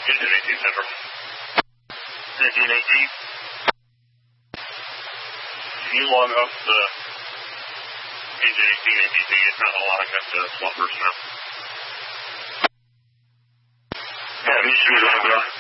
Engine 18 Central. Engine 18. Can you log up the Engine 18 APT? It's not allowing us to swap personnel. Yeah, it needs to be logged up.